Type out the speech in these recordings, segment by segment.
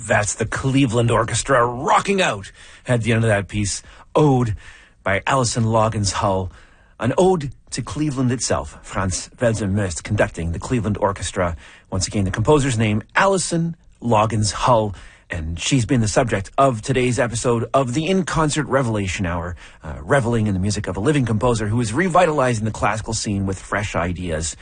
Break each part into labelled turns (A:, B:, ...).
A: That's the Cleveland Orchestra rocking out at the end of that piece. Ode by Alison Loggins Hull. An ode to Cleveland itself. Franz Welser-Möst conducting the Cleveland Orchestra. Once again, the composer's name, Alison Loggins Hull. And she's been the subject of today's episode of the In Concert Revelation Hour, reveling in the music of a living composer who is revitalizing the classical scene with fresh ideas.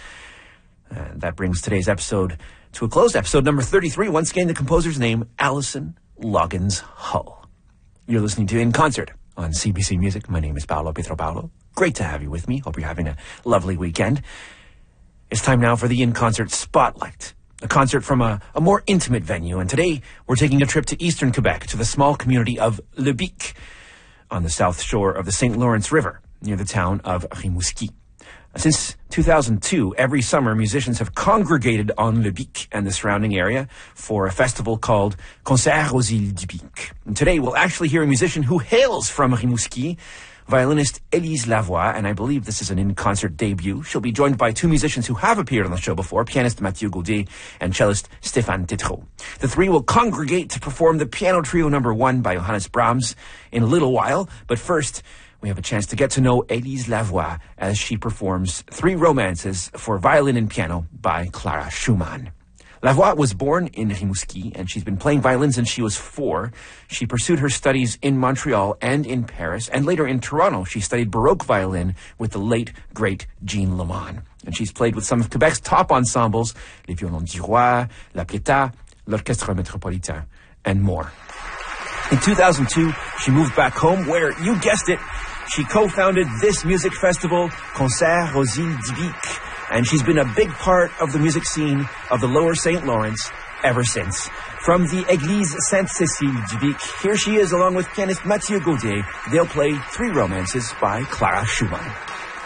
A: That brings today's episode to a close. Episode number 33. Once again, the composer's name, Alison Loggins Hull. You're listening to In Concert on CBC Music. My name is Paolo Pietropaolo. Great to have you with me. Hope you're having a lovely weekend. It's time now for the In Concert Spotlight. A concert from a more intimate venue. And today, we're taking a trip to eastern Quebec, to the small community of Le Bic, on the south shore of the St. Lawrence River, near the town of Rimouski. Since 2002, every summer, musicians have congregated on Le Bic and the surrounding area for a festival called Concert aux Îles du Bic. And today, we'll actually hear a musician who hails from Rimouski, violinist Élise Lavoie, and I believe this is an in-concert debut. She'll be joined by two musicians who have appeared on the show before, pianist Mathieu Gaudet and cellist Stéphane Tétrault. The three will congregate to perform the Piano Trio No. 1 by Johannes Brahms in a little while, but first, we have a chance to get to know Élise Lavoie as she performs three romances for violin and piano by Clara Schumann. Lavoie was born in Rimouski, and she's been playing violin since she was 4. She pursued her studies in Montreal and in Paris, and later in Toronto, she studied Baroque violin with the late, great Jean Leman. And she's played with some of Quebec's top ensembles, Les Violons du Roi, La Pietà, l'Orchestre Métropolitain, and more. In 2002, she moved back home where, you guessed it, she co-founded this music festival, Concert aux Îles du Bic. And she's been a big part of the music scene of the Lower St. Lawrence ever since. From the Église Sainte-Cécile du Bic, here she is along with pianist Mathieu Gaudet. They'll play three romances by Clara Schumann.